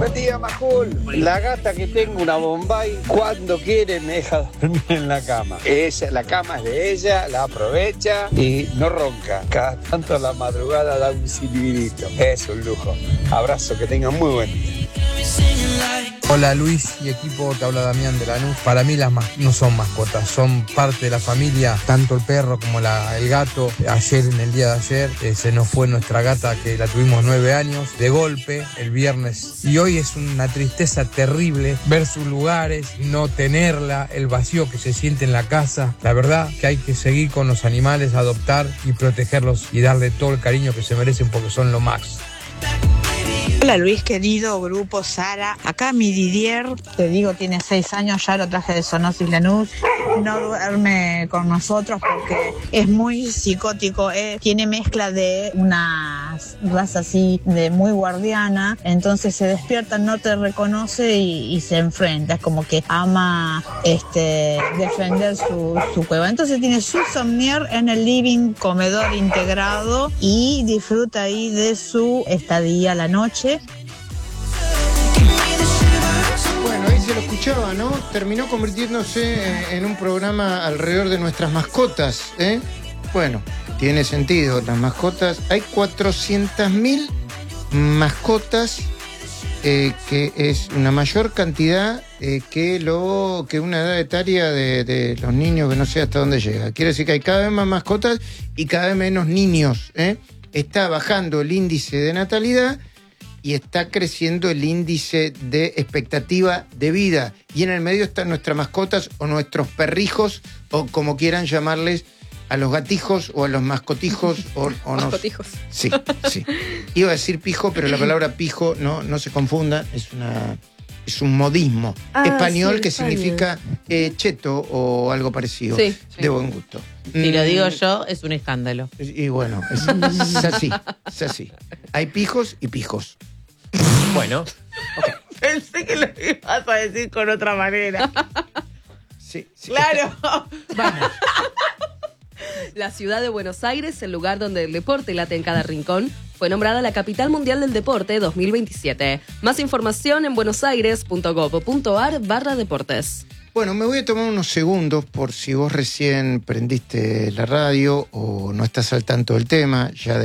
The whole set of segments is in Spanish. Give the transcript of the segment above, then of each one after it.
Buen día, Majul. La gata que tengo, una Bombay, cuando quiere me deja dormir en la cama. La cama es de ella, la aprovecha y no ronca. Cada tanto a la madrugada da un silbidito. Es un lujo. Abrazo, que tengan muy buen día. Hola Luis y equipo, te habla Damián de Lanús. Para mí no son mascotas, son parte de la familia, tanto el perro como el gato. Ayer, en el día de ayer, se nos fue nuestra gata, que la tuvimos 9 años, de golpe, el viernes. Y hoy es una tristeza terrible ver sus lugares, no tenerla, el vacío que se siente en la casa. La verdad que hay que seguir con los animales, adoptar y protegerlos y darle todo el cariño que se merecen porque son lo más. Hola Luis querido, grupo Sara, acá mi Didier, te digo, tiene 6 años, ya lo traje de Sonosis Lanús, no duerme con nosotros porque es muy psicótico, tiene mezcla de una raza así de muy guardiana, entonces se despierta, no te reconoce y se enfrenta, es como que ama defender su cueva, entonces tiene su somnier en el living, comedor integrado y disfruta ahí de su estadía a la noche. Bueno, ahí se lo escuchaba, ¿no? Terminó convirtiéndose en un programa alrededor de nuestras mascotas, ¿eh? Bueno, tiene sentido, las mascotas. Hay 400.000 mascotas, que es una mayor cantidad que una edad etaria de los niños, que no sé hasta dónde llega. Quiere decir que hay cada vez más mascotas y cada vez menos niños, ¿eh? Está bajando el índice de natalidad y está creciendo el índice de expectativa de vida. Y en el medio están nuestras mascotas o nuestros perrijos, o como quieran llamarles, a los gatijos o a los mascotijos. O mascotijos. No. Sí. Iba a decir pijo, pero la palabra pijo no se confunda, es un modismo español, sí, que significa cheto o algo parecido, sí, de buen gusto. Si lo digo yo, es un escándalo. Y bueno, es así. Hay pijos y pijos. Bueno, okay. Pensé que lo ibas a decir con otra manera. Sí. Claro. Vamos. La ciudad de Buenos Aires, el lugar donde el deporte late en cada rincón, fue nombrada la Capital Mundial del Deporte 2027. Más información en buenosaires.gov.ar/deportes. Bueno, me voy a tomar unos segundos por si vos recién prendiste la radio o no estás al tanto del tema, ya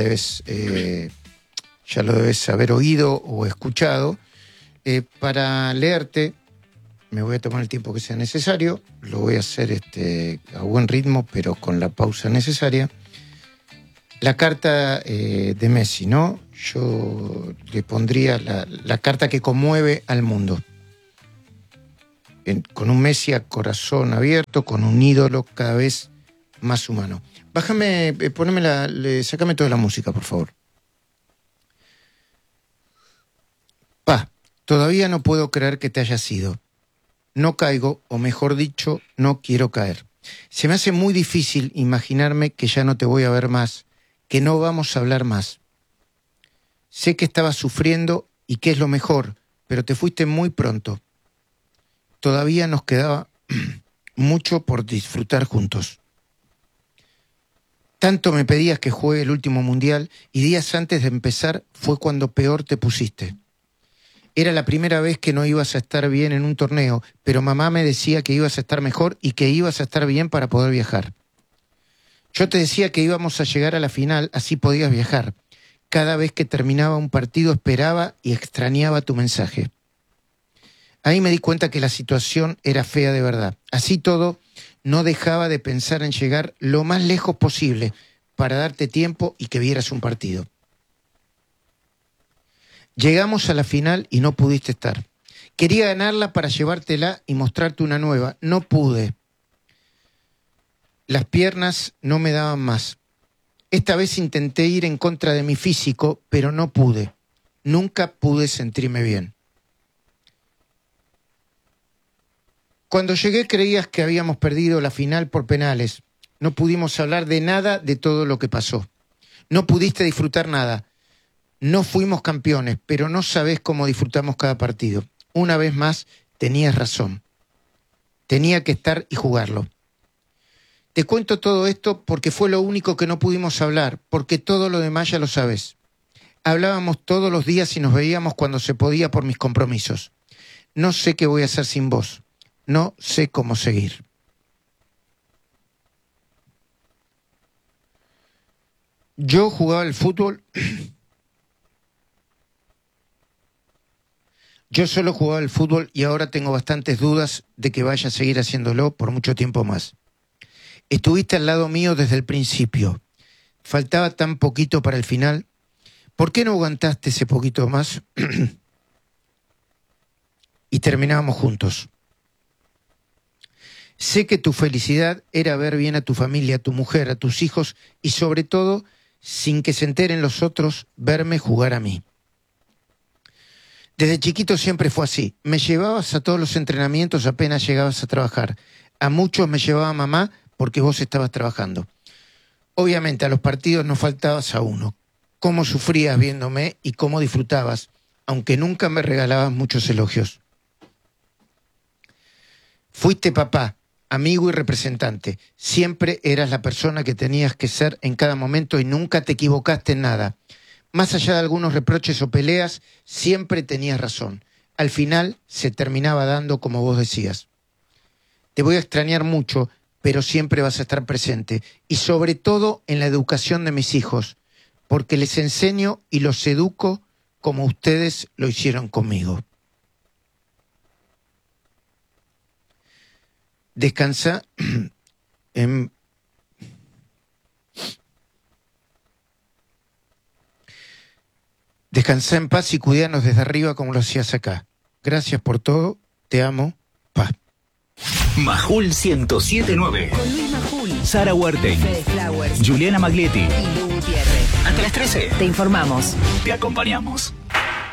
lo debes haber oído o escuchado, para leerte. Me voy a tomar el tiempo que sea necesario, lo voy a hacer a buen ritmo, pero con la pausa necesaria. La carta de Messi, ¿no? Yo le pondría la carta que conmueve al mundo. Con un Messi a corazón abierto, con un ídolo cada vez más humano. Bájame, sácame toda la música, por favor. Todavía no puedo creer que te hayas ido. No caigo, o mejor dicho, no quiero caer. Se me hace muy difícil imaginarme que ya no te voy a ver más, que no vamos a hablar más. Sé que estabas sufriendo y que es lo mejor, pero te fuiste muy pronto. Todavía nos quedaba mucho por disfrutar juntos. Tanto me pedías que juegue el último mundial y días antes de empezar fue cuando peor te pusiste. Era la primera vez que no ibas a estar bien en un torneo, pero mamá me decía que ibas a estar mejor y que ibas a estar bien para poder viajar. Yo te decía que íbamos a llegar a la final, así podías viajar. Cada vez que terminaba un partido esperaba y extrañaba tu mensaje. Ahí me di cuenta que la situación era fea de verdad. Así todo, no dejaba de pensar en llegar lo más lejos posible para darte tiempo y que vieras un partido. Llegamos a la final y no pudiste estar. Quería ganarla para llevártela y mostrarte una nueva. No pude. Las piernas no me daban más. Esta vez intenté ir en contra de mi físico, pero no pude. Nunca pude sentirme bien. Cuando llegué creías que habíamos perdido la final por penales. No pudimos hablar de nada de todo lo que pasó. No pudiste disfrutar nada. No fuimos campeones, pero no sabés cómo disfrutamos cada partido. Una vez más, tenías razón. Tenía que estar y jugarlo. Te cuento todo esto porque fue lo único que no pudimos hablar, porque todo lo demás ya lo sabes. Hablábamos todos los días y nos veíamos cuando se podía por mis compromisos. No sé qué voy a hacer sin vos. No sé cómo seguir. Yo jugaba al fútbol. Yo solo jugaba al fútbol y ahora tengo bastantes dudas de que vaya a seguir haciéndolo por mucho tiempo más. Estuviste al lado mío desde el principio. Faltaba tan poquito para el final. ¿Por qué no aguantaste ese poquito más? Y terminábamos juntos. Sé que tu felicidad era ver bien a tu familia, a tu mujer, a tus hijos y sobre todo, sin que se enteren los otros, verme jugar a mí. Desde chiquito siempre fue así. Me llevabas a todos los entrenamientos apenas llegabas a trabajar. A muchos me llevaba mamá porque vos estabas trabajando. Obviamente a los partidos no faltabas a uno. Cómo sufrías viéndome y cómo disfrutabas, aunque nunca me regalabas muchos elogios. Fuiste papá, amigo y representante. Siempre eras la persona que tenías que ser en cada momento y nunca te equivocaste en nada. Más allá de algunos reproches o peleas, siempre tenías razón. Al final se terminaba dando como vos decías. Te voy a extrañar mucho, pero siempre vas a estar presente. Y sobre todo en la educación de mis hijos, porque les enseño y los educo como ustedes lo hicieron conmigo. Descansa en... Descansá en paz y cuidanos desde arriba como lo hacías acá. Gracias por todo, te amo, paz. Majul 107.9. Con Luis Majul, Sara Huartein, Fede Flowers Juliana Maglietti. y Lu Gutiérrez. Hasta las 13. Te informamos. Te acompañamos.